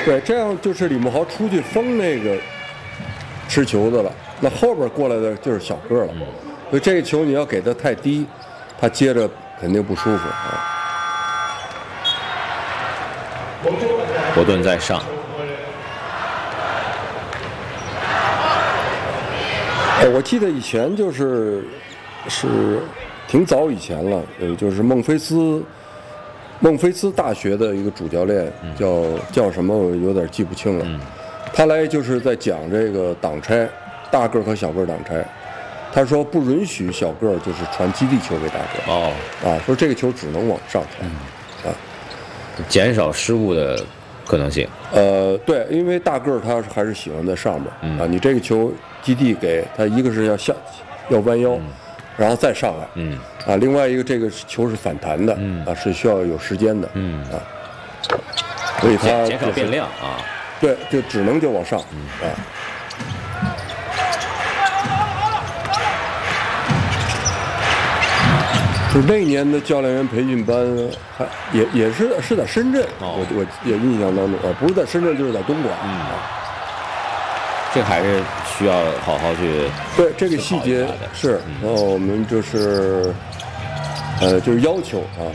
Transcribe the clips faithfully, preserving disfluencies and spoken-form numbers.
对，这样就是李慕豪出去封那个持球的了，那后边过来的就是小个了，所以这个球你要给他太低，他接着肯定不舒服啊。 伯顿在上。 哎，我记得以前就是是挺早以前了，呃，就是孟菲斯孟菲斯大学的一个主教练叫叫什么，我有点记不清了。他来就是在讲这个挡拆，大个和小个挡拆。他说不允许小个就是传基地球给大个。 哦， 啊，说这个球只能往上传，啊， 减少失误的可能性。 呃，对，因为大个他还是喜欢在上面、嗯、啊，你这个球基地给他，一个是要下要弯腰、嗯，然后再上来，嗯，啊，另外一个这个球是反弹的，嗯，啊，是需要有时间的，嗯啊，所以他减少变量啊， 对，就只能就往上，嗯啊。就是那年的教练员培训班，还也也是是在深圳，哦、我我也印象当中啊，不是在深圳就是在东莞，嗯，啊、 这还是需要好好去对这个细节是，然后我们就是呃就是要求啊。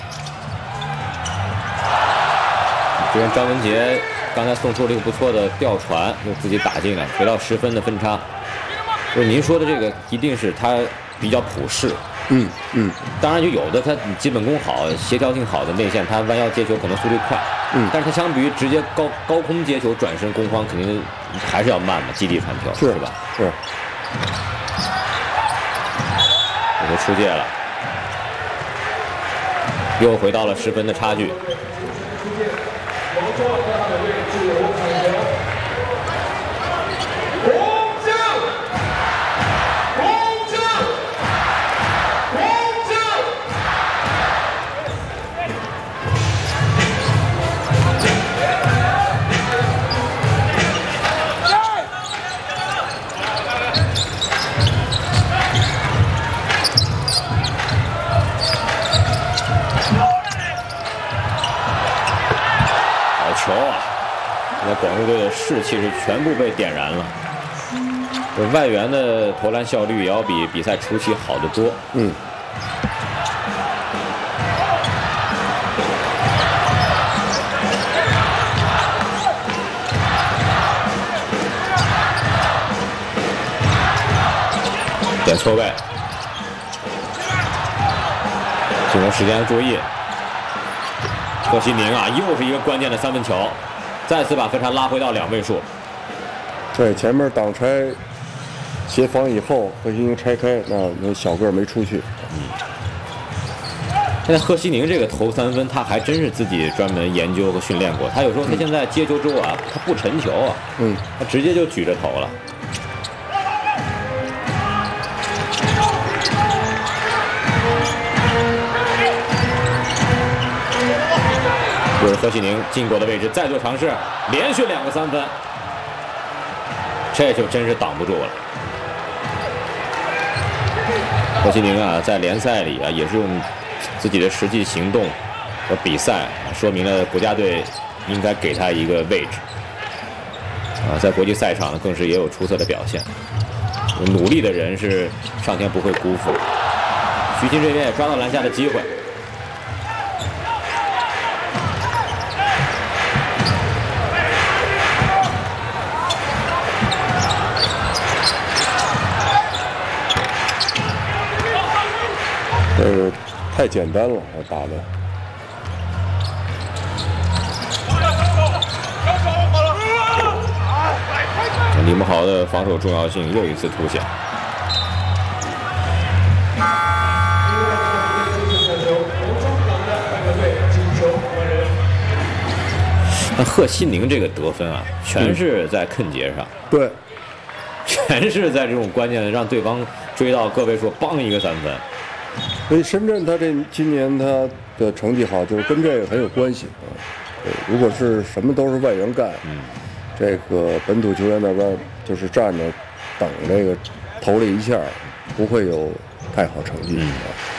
这边张文杰刚才送出了一个不错的吊传，用自己打进来，回到十分的分差。就是您说的这个，一定是他比较普适。 嗯嗯， 当然就有的他基本功好、协调性好的内线，他弯腰接球可能速度快，嗯，但是他相比于直接高高空接球转身攻方，肯定还是要慢嘛，基地传球是吧？ 是。 这就出界了，又回到了十分的差距。球啊！现在广州队的士气是全部被点燃了。这外援的投篮效率也要比比赛初期好得多。嗯。点错位，进攻时间注意。贺西宁啊，又是一个关键的三分球，再次把分差拉回到两位数。 对，前面挡拆协防以后，贺西宁拆开，那那小个没出去。嗯。 现在贺西宁这个投三分，他还真是自己专门研究和训练过。他有时候他现在接球之后啊，他不沉球啊，嗯，他直接就举着投了。这是贺西宁进攻的位置，再做尝试，连续两个三分，这就真是挡不住了。贺西宁啊，在联赛里啊，也是用自己的实际行动和比赛，说明了国家队应该给他一个位置。啊，在国际赛场呢，更是也有出色的表现。努力的人是上天不会辜负。徐昕这边也抓到篮下的机会。 这个太简单了，打的。 李慕豪的防守重要性又一次凸显。那贺西宁这个得分啊，全是在肯节上， 嗯、对， 全是在这种关键的让对方追到个位数，帮一个三分。 所以深圳他这今年他的成绩好，就是跟这个很有关系啊。如果是什么都是外援干，嗯，这个本土球员在外就是站着等这个投了一下，不会有太好成绩啊。嗯